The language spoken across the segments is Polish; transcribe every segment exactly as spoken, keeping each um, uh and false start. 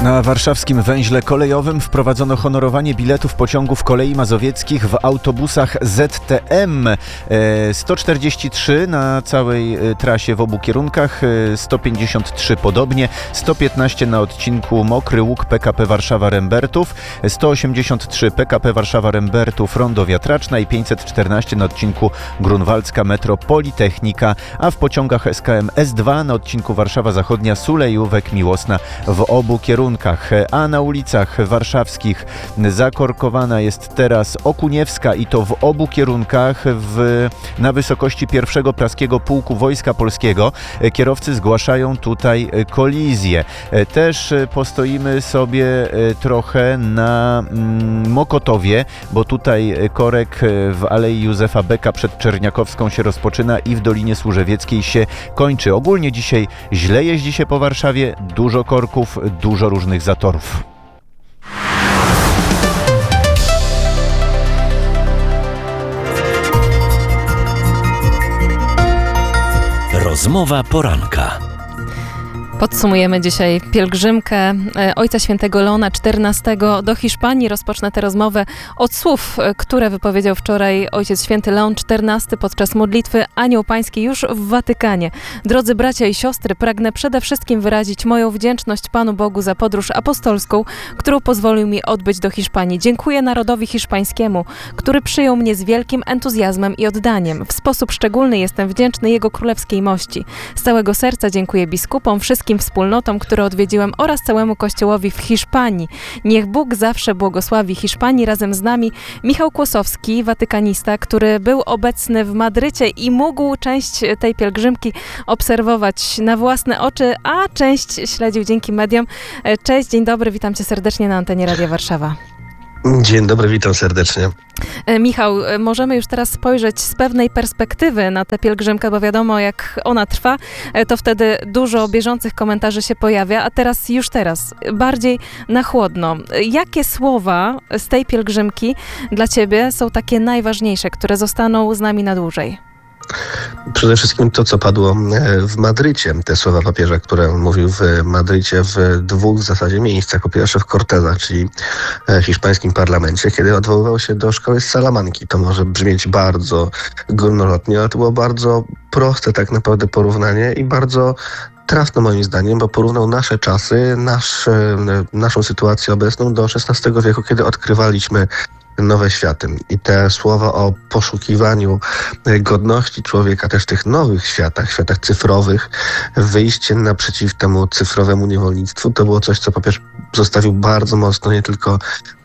Na warszawskim węźle kolejowym wprowadzono honorowanie biletów pociągów kolei mazowieckich w autobusach Z T M. sto czterdzieści trzy na całej trasie w obu kierunkach, sto pięćdziesiąt trzy podobnie, sto piętnaście na odcinku Mokry Łuk P K P Warszawa-Rembertów, sto osiemdziesiąt trzy P K P Warszawa-Rembertów Rondo Wiatraczna i pięćset czternaście na odcinku Grunwaldzka Metro Politechnika, a w pociągach S K M S dwa na odcinku Warszawa Zachodnia Sulejówek Miłosna w obu kierunkach. A na ulicach warszawskich zakorkowana jest teraz Okuniewska i to w obu kierunkach w, na wysokości pierwszego Praskiego Pułku Wojska Polskiego. Kierowcy zgłaszają tutaj kolizję. Też postoimy sobie trochę na Mokotowie, bo tutaj korek w Alei Józefa Beka przed Czerniakowską się rozpoczyna i w Dolinie Służewieckiej się kończy. Ogólnie dzisiaj źle jeździ się po Warszawie, dużo korków, dużo różnych zatorów. Rozmowa poranka. Podsumujemy dzisiaj pielgrzymkę Ojca Świętego Leona czternastego do Hiszpanii. Rozpocznę tę rozmowę od słów, które wypowiedział wczoraj Ojciec Święty Leon czternasty podczas modlitwy Anioł Pański już w Watykanie. Drodzy bracia i siostry, pragnę przede wszystkim wyrazić moją wdzięczność Panu Bogu za podróż apostolską, którą pozwolił mi odbyć do Hiszpanii. Dziękuję narodowi hiszpańskiemu, który przyjął mnie z wielkim entuzjazmem i oddaniem. W sposób szczególny jestem wdzięczny Jego Królewskiej Mości. Z całego serca dziękuję biskupom, wszystkim wszystkim wspólnotom, które odwiedziłem, oraz całemu Kościołowi w Hiszpanii. Niech Bóg zawsze błogosławi Hiszpanii. Razem z nami Michał Kłosowski, watykanista, który był obecny w Madrycie i mógł część tej pielgrzymki obserwować na własne oczy, a część śledził dzięki mediom. Cześć, dzień dobry, witam cię serdecznie na antenie Radia Warszawa. Dzień dobry, witam serdecznie. Michał, możemy już teraz spojrzeć z pewnej perspektywy na tę pielgrzymkę, bo wiadomo, jak ona trwa, to wtedy dużo bieżących komentarzy się pojawia, a teraz, już teraz, bardziej na chłodno. Jakie słowa z tej pielgrzymki dla ciebie są takie najważniejsze, które zostaną z nami na dłużej? Przede wszystkim to, co padło w Madrycie, te słowa papieża, które mówił w Madrycie w dwóch w zasadzie miejscach. Po pierwsze w Cortezach, czyli hiszpańskim parlamencie, kiedy odwoływał się do szkoły z Salamanki. To może brzmieć bardzo górnolotnie, ale to było bardzo proste tak naprawdę porównanie i bardzo trafne moim zdaniem, bo porównał nasze czasy, nasz, naszą sytuację obecną do szesnastego wieku, kiedy odkrywaliśmy nowe światy. I te słowa o poszukiwaniu godności człowieka też w tych nowych światach, światach cyfrowych, wyjście naprzeciw temu cyfrowemu niewolnictwu, to było coś, co papież zostawił bardzo mocno, nie tylko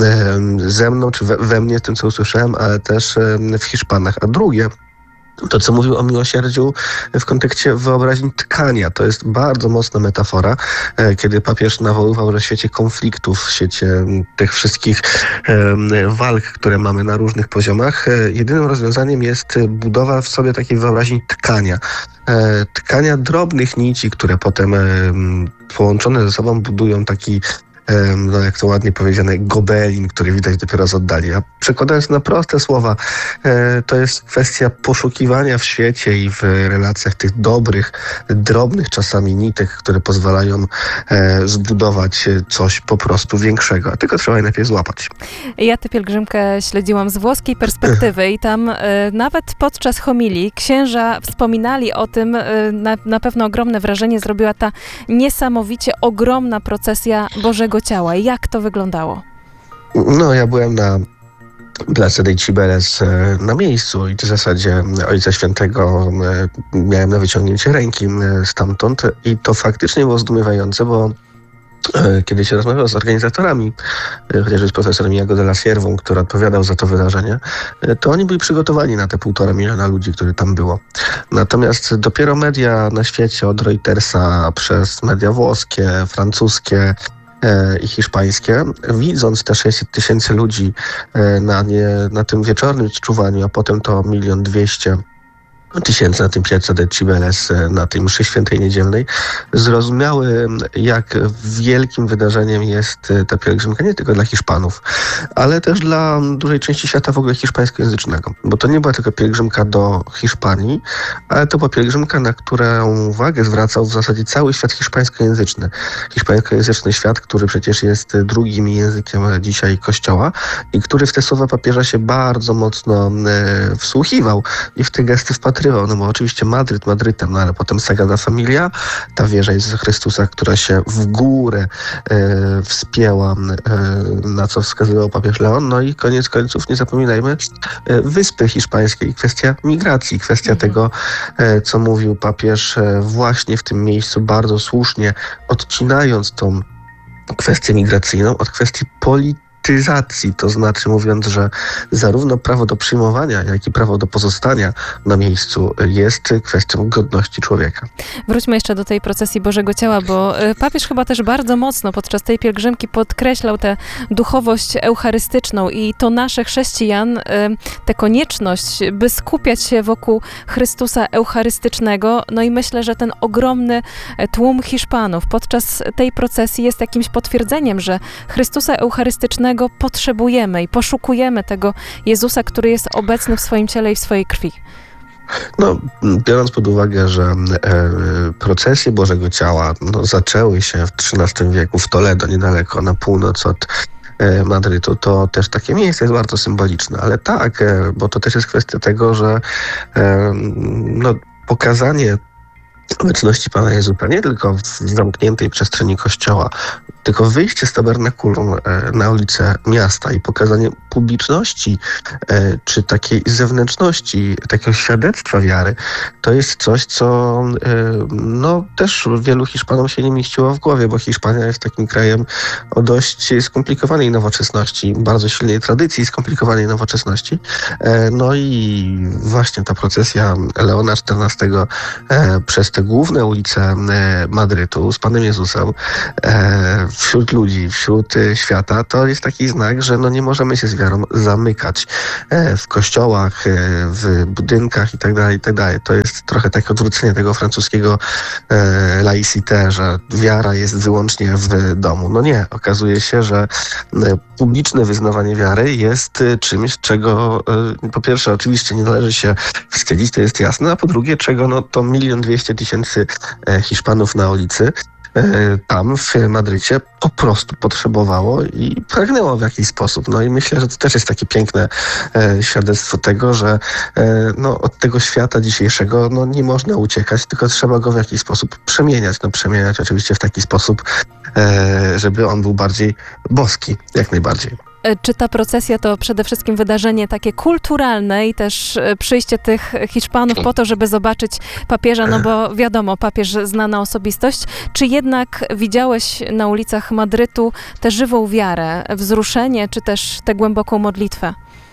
ze mną, czy we, we mnie, tym co usłyszałem, ale też w Hiszpanach. A drugie, to, co mówił o miłosierdziu w kontekście wyobraźni tkania. To jest bardzo mocna metafora, kiedy papież nawoływał, że w świecie konfliktów, w świecie tych wszystkich walk, które mamy na różnych poziomach, jedynym rozwiązaniem jest budowa w sobie takiej wyobraźni tkania. Tkania drobnych nici, które potem połączone ze sobą budują taki, no jak to ładnie powiedziane, gobelin, który widać dopiero z oddali. A przekładając na proste słowa, to jest kwestia poszukiwania w świecie i w relacjach tych dobrych, drobnych czasami nitek, które pozwalają zbudować coś po prostu większego. A tylko trzeba je najpierw złapać. Ja tę pielgrzymkę śledziłam z włoskiej perspektywy i tam nawet podczas homilii księża wspominali o tym, na, na pewno ogromne wrażenie zrobiła ta niesamowicie ogromna procesja Bożego Ciała. Jak to wyglądało? No, ja byłem na Plaza dei Cibeles na miejscu i w zasadzie Ojca Świętego miałem na wyciągnięcie ręki stamtąd i to faktycznie było zdumiewające, bo kiedy się rozmawiał z organizatorami, chociażby z profesorem Iago de la Siervą, który odpowiadał za to wydarzenie, to oni byli przygotowani na te półtora miliona ludzi, które tam było. Natomiast dopiero media na świecie, od Reutersa przez media włoskie, francuskie i hiszpańskie, widząc te sześćset tysięcy ludzi na, nie, na tym wieczornym czuwaniu, a potem to milion dwieście tysięcy na tym Piazza del Cibeles, na tej mszy świętej niedzielnej, zrozumiały, jak wielkim wydarzeniem jest ta pielgrzymka nie tylko dla Hiszpanów, ale też dla dużej części świata w ogóle hiszpańskojęzycznego. Bo to nie była tylko pielgrzymka do Hiszpanii, ale to była pielgrzymka, na którą uwagę zwracał w zasadzie cały świat hiszpańskojęzyczny. Hiszpańskojęzyczny świat, który przecież jest drugim językiem dzisiaj Kościoła i który w te słowa papieża się bardzo mocno e, wsłuchiwał i w te gesty wpatrywał. No bo oczywiście Madryt Madrytem, no ale potem Sagrada Familia, ta wieża Jezusa Chrystusa, która się w górę e, wspięła, e, na co wskazywał papież Leon. No i koniec końców, nie zapominajmy, e, Wyspy Hiszpańskiej, kwestia migracji, kwestia Mhm. tego, e, co mówił papież e, właśnie w tym miejscu, bardzo słusznie odcinając tą kwestię migracyjną od kwestii politycznej, to znaczy mówiąc, że zarówno prawo do przyjmowania, jak i prawo do pozostania na miejscu jest kwestią godności człowieka. Wróćmy jeszcze do tej procesji Bożego Ciała, bo y, papież chyba też bardzo mocno podczas tej pielgrzymki podkreślał tę duchowość eucharystyczną i to nasze chrześcijan, y, tę konieczność, by skupiać się wokół Chrystusa eucharystycznego. No i myślę, że ten ogromny e, tłum Hiszpanów podczas tej procesji jest jakimś potwierdzeniem, że Chrystusa eucharystycznego potrzebujemy i poszukujemy tego Jezusa, który jest obecny w swoim ciele i w swojej krwi. No, biorąc pod uwagę, że e, procesje Bożego Ciała no, zaczęły się w trzynastym wieku w Toledo, niedaleko na północ od e, Madrytu, to też takie miejsce jest bardzo symboliczne. Ale tak, e, bo to też jest kwestia tego, że e, no, pokazanie obecności Pana Jezusa nie tylko w zamkniętej przestrzeni kościoła, tylko wyjście z tabernakulum e, na ulicę miasta i pokazanie publiczności e, czy takiej zewnętrzności, takiego świadectwa wiary, to jest coś, co e, no też wielu Hiszpanom się nie mieściło w głowie, bo Hiszpania jest takim krajem o dość skomplikowanej nowoczesności, bardzo silnej tradycji skomplikowanej nowoczesności. E, no i właśnie ta procesja Leona czternastego e, przez te główne ulice e, Madrytu z Panem Jezusem e, wśród ludzi, wśród e, świata, to jest taki znak, że no nie możemy się z wiarą zamykać e, w kościołach, e, w budynkach i tak dalej, i tak dalej. To jest trochę takie odwrócenie tego francuskiego e, laicité, że wiara jest wyłącznie w domu. No nie, okazuje się, że e, publiczne wyznawanie wiary jest e, czymś, czego e, po pierwsze oczywiście nie należy się wstydzić, to jest jasne, a po drugie, czego no to milion dwieście tysięcy e, Hiszpanów na ulicy tam w Madrycie po prostu potrzebowało i pragnęło w jakiś sposób. No i myślę, że to też jest takie piękne e, świadectwo tego, że e, no, od tego świata dzisiejszego no, nie można uciekać, tylko trzeba go w jakiś sposób przemieniać. No przemieniać oczywiście w taki sposób, e, żeby on był bardziej boski, jak najbardziej. Czy ta procesja to przede wszystkim wydarzenie takie kulturalne i też e, przyjście tych Hiszpanów po to, żeby zobaczyć papieża, no bo wiadomo, papież znana osobistość, czy jednak widziałeś na ulicach Madrytu tę żywą wiarę, wzruszenie, czy też tę głęboką modlitwę?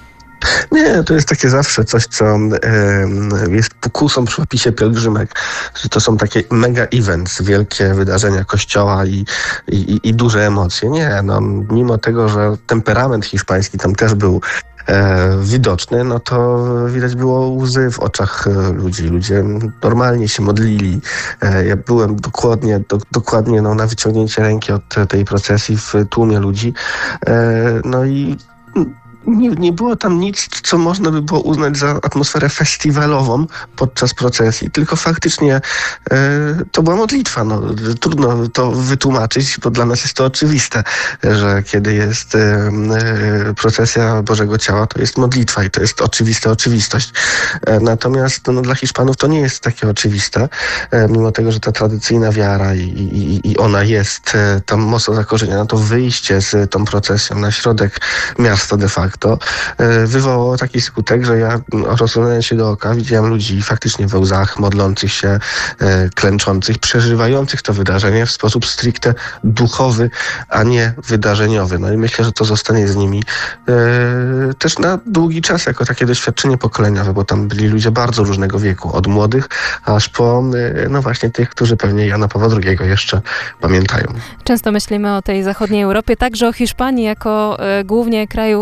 Nie, to jest takie zawsze coś, co e, jest pokusą przy opisie pielgrzymek, że to są takie mega events, wielkie wydarzenia kościoła i, i, i duże emocje. Nie, no mimo tego, że temperament hiszpański tam też był e, widoczny, no to widać było łzy w oczach e, ludzi. Ludzie normalnie się modlili. E, ja byłem dokładnie, do, dokładnie no, na wyciągnięcie ręki od tej procesji w tłumie ludzi. E, no i Nie, nie było tam nic, co można by było uznać za atmosferę festiwalową podczas procesji, tylko faktycznie e, to była modlitwa. No, trudno to wytłumaczyć, bo dla nas jest to oczywiste, że kiedy jest e, e, procesja Bożego Ciała, to jest modlitwa i to jest oczywista oczywistość. E, natomiast no, dla Hiszpanów to nie jest takie oczywiste, e, mimo tego, że ta tradycyjna wiara i, i, i ona jest e, tam mocno zakorzeniona, to wyjście z tą procesją na środek miasta de facto to wywołało taki skutek, że ja rozglądając się dookoła widziałem ludzi faktycznie we łzach, modlących się, klęczących, przeżywających to wydarzenie w sposób stricte duchowy, a nie wydarzeniowy. No i myślę, że to zostanie z nimi też na długi czas jako takie doświadczenie pokoleniowe, bo tam byli ludzie bardzo różnego wieku, od młodych aż po no właśnie tych, którzy pewnie Jana Pawła drugiego jeszcze pamiętają. Często myślimy o tej zachodniej Europie, także o Hiszpanii jako e, głównie kraju ateistycznym,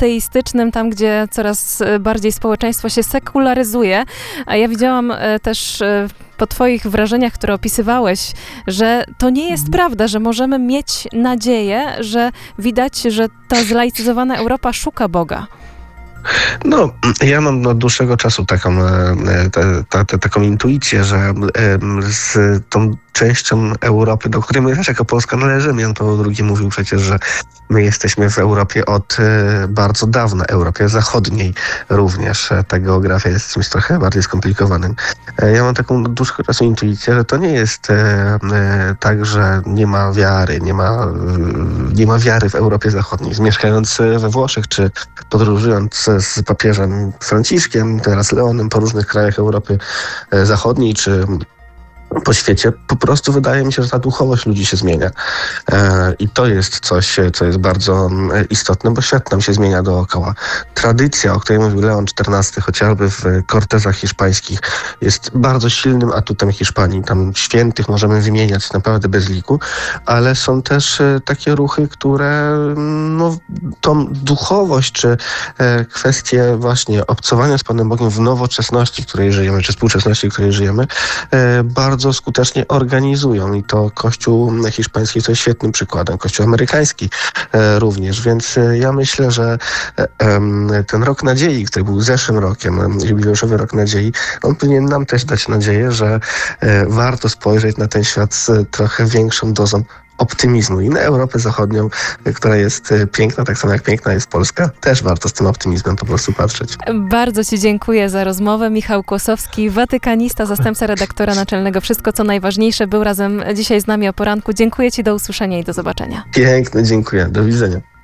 ateistycznym, tam gdzie coraz bardziej społeczeństwo się sekularyzuje. A ja widziałam e, też e, po twoich wrażeniach, które opisywałeś, że to nie jest prawda, że możemy mieć nadzieję, że widać, że ta zlaicyzowana Europa szuka Boga. No, ja mam od dłuższego czasu taką, e, te, ta, te, taką intuicję, że e, z tą częścią Europy, do której my też jako Polska należymy. Jan Paweł drugi mówił przecież, że my jesteśmy w Europie od e, bardzo dawna, Europie Zachodniej również. E, Ta geografia jest czymś trochę bardziej skomplikowanym. E, Ja mam taką od dłuższego czasu intuicję, że to nie jest e, e, tak, że nie ma wiary, nie ma, e, nie ma wiary w Europie Zachodniej. Mieszkając we Włoszech, czy podróżując z papieżem Franciszkiem, teraz Leonem po różnych krajach Europy e, Zachodniej, czy po świecie, po prostu wydaje mi się, że ta duchowość ludzi się zmienia. E, I to jest coś, co jest bardzo e, istotne, bo świat nam się zmienia dookoła. Tradycja, o której mówił Leon czternasty, chociażby w kortezach hiszpańskich, jest bardzo silnym atutem Hiszpanii. Tam świętych możemy wymieniać naprawdę bez liku, ale są też e, takie ruchy, które no, tą duchowość, czy e, kwestie właśnie obcowania z Panem Bogiem w nowoczesności, w której żyjemy, czy współczesności, w której żyjemy, e, bardzo bardzo skutecznie organizują i to Kościół hiszpański to jest świetnym przykładem, Kościół amerykański e, również, więc e, ja myślę, że e, e, ten Rok Nadziei, który był zeszłym rokiem, jubileuszowy Rok Nadziei, on powinien nam też dać nadzieję, że e, warto spojrzeć na ten świat z trochę większą dozą optymizmu i na Europę Zachodnią, która jest piękna, tak samo jak piękna jest Polska, też warto z tym optymizmem po prostu patrzeć. Bardzo ci dziękuję za rozmowę. Michał Kłosowski, watykanista, zastępca redaktora naczelnego Wszystko co najważniejsze, był razem dzisiaj z nami o poranku. Dziękuję ci, do usłyszenia i do zobaczenia. Piękne, dziękuję. Do widzenia.